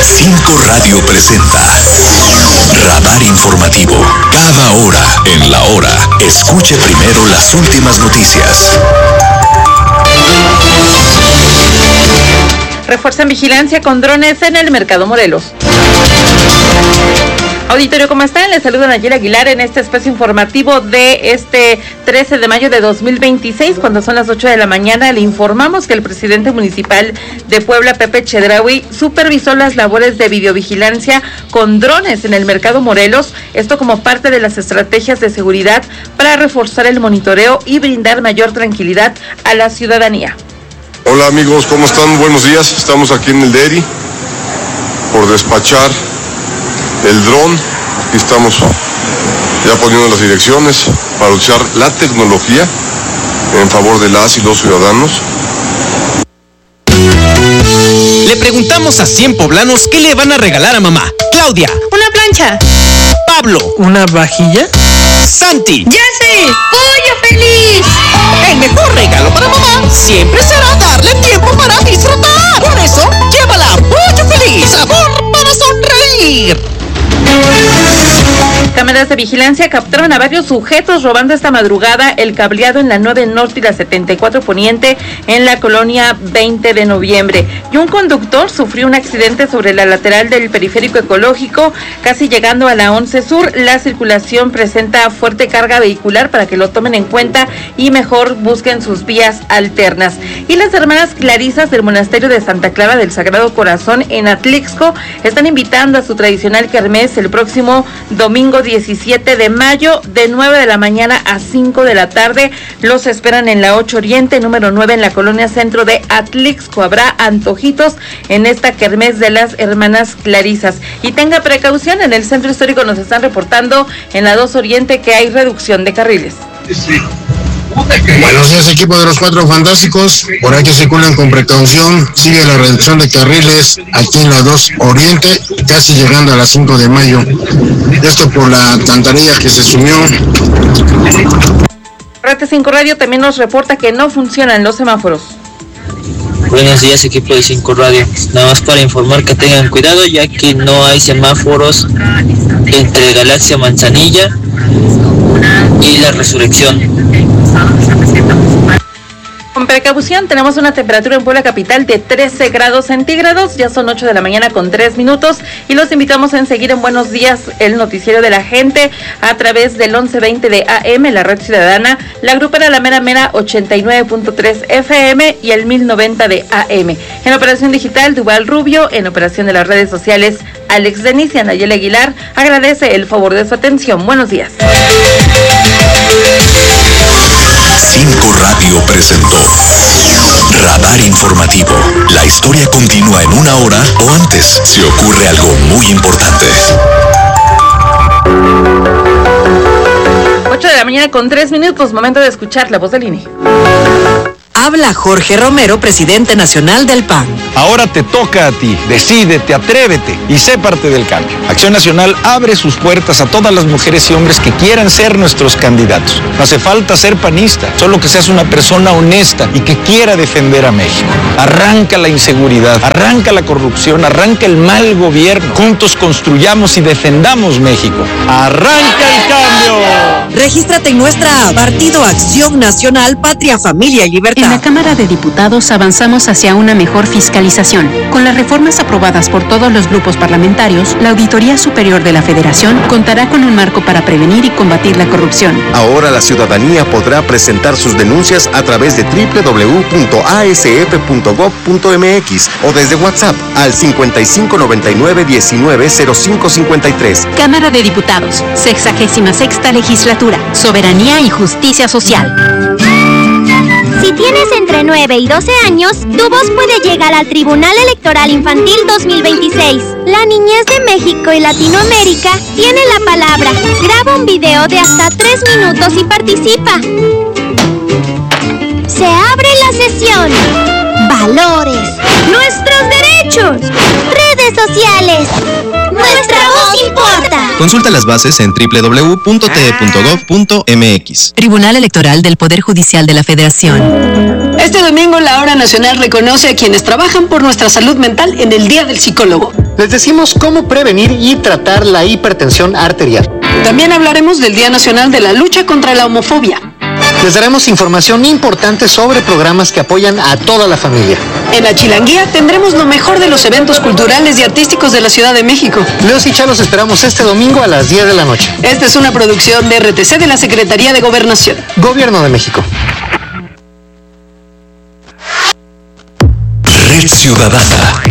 5 Radio presenta Radar Informativo. Cada hora en la hora. Escuche primero las últimas noticias. Refuerzan vigilancia con drones en el Mercado Morelos. Auditorio, ¿cómo están? Les saluda Nayeli Aguilar en este espacio informativo de este 13 de mayo de 2026, cuando son las 8 de la mañana. Le informamos que el presidente municipal de Puebla, Pepe Chedraui, supervisó las labores de videovigilancia con drones en el Mercado Morelos, esto como parte de las estrategias de seguridad para reforzar el monitoreo y brindar mayor tranquilidad a la ciudadanía. Hola amigos, ¿cómo están? Buenos días. Estamos aquí en el DERI por despachar el dron. Aquí estamos ya poniendo las direcciones para usar la tecnología en favor de las y los ciudadanos. Le preguntamos a 100 poblanos qué le van a regalar a mamá. Claudia: una plancha. Pablo: una vajilla. Santi: ¡ya sé! ¡Pollo feliz! El mejor regalo para mamá siempre será darle tiempo para disfrutar. Por eso, llévala a Pollo Feliz, sabor para sonreír. Cámaras de vigilancia captaron a varios sujetos robando esta madrugada el cableado en la 9 Norte y la 74 Poniente en la colonia 20 de noviembre. Y un conductor sufrió un accidente sobre la lateral del periférico ecológico, casi llegando a la 11 Sur. La circulación presenta fuerte carga vehicular para que lo tomen en cuenta y mejor busquen sus vías alternas. Y las hermanas Clarisas del Monasterio de Santa Clara del Sagrado Corazón en Atlixco están invitando a su tradicional kermés el próximo domingo 17 de mayo, de 9 de la mañana a 5 de la tarde. Los esperan en la 8 Oriente, número 9, en la colonia centro de Atlixco. Habrá antojitos en esta kermés de las hermanas Clarisas. Y tenga precaución, en el centro histórico nos están reportando en la 2 Oriente que hay reducción de carriles. Buenos días, equipo de los Cuatro Fantásticos. Por ahí que circulan con precaución. Sigue la reducción de carriles aquí en la 2 Oriente, casi llegando a las 5 de mayo. Esto por la alcantarilla que se sumió. Rete 5 Radio también nos reporta que no funcionan los semáforos. Buenos días, equipo de 5 Radio. Nada más para informar que tengan cuidado, ya que no hay semáforos entre Galaxia Manzanilla y la Resurrección. Con precaución, tenemos una temperatura en Puebla capital de 13 grados centígrados, ya son 8 de la mañana con 3 minutos y los invitamos a seguir en Buenos Días, el noticiero de la gente, a través del 1120 de AM, la red ciudadana, la grupera La Mera Mera 89.3 FM y el 1090 de AM. En operación digital, Duval Rubio, en operación de las redes sociales, Alex Denicia. Nayeli Aguilar agradece el favor de su atención. Buenos días. 5 Radio presentó Radar Informativo. La historia continúa en una hora o antes, si ocurre algo muy importante. 8 de la mañana con 3 minutos, momento de escuchar la voz del INE. Habla Jorge Romero, presidente nacional del PAN. Ahora te toca a ti. Decídete, atrévete y sé parte del cambio. Acción Nacional abre sus puertas a todas las mujeres y hombres que quieran ser nuestros candidatos. No hace falta ser panista, solo que seas una persona honesta y que quiera defender a México. Arranca la inseguridad, arranca la corrupción, arranca el mal gobierno. Juntos construyamos y defendamos México. ¡Arranca el cambio! Regístrate en nuestra app, Partido Acción Nacional, Patria, Familia y Libertad. En la Cámara de Diputados avanzamos hacia una mejor fiscalización. Con las reformas aprobadas por todos los grupos parlamentarios, la Auditoría Superior de la Federación contará con un marco para prevenir y combatir la corrupción. Ahora la ciudadanía podrá presentar sus denuncias a través de www.asf.gov.mx o desde WhatsApp al 5599-190553. Cámara de Diputados, 66ª Legislatura, Soberanía y Justicia Social. Si tienes entre 9 y 12 años, tu voz puede llegar al Tribunal Electoral Infantil 2026. La niñez de México y Latinoamérica tiene la palabra. Graba un video de hasta 3 minutos y participa. Se abre la sesión. Valores. Nuestros derechos. Redes sociales. Nuestra voz importa. Consulta las bases en www.te.gov.mx. Tribunal Electoral del Poder Judicial de la Federación. Este domingo la Hora Nacional reconoce a quienes trabajan por nuestra salud mental en el Día del Psicólogo. Les decimos cómo prevenir y tratar la hipertensión arterial. También hablaremos del Día Nacional de la Lucha contra la Homofobia. Les daremos información importante sobre programas que apoyan a toda la familia. En la Chilanguía tendremos lo mejor de los eventos culturales y artísticos de la Ciudad de México. Leos y Chalos esperamos este domingo a las 10 de la noche. Esta es una producción de RTC de la Secretaría de Gobernación. Gobierno de México. Red Ciudadana.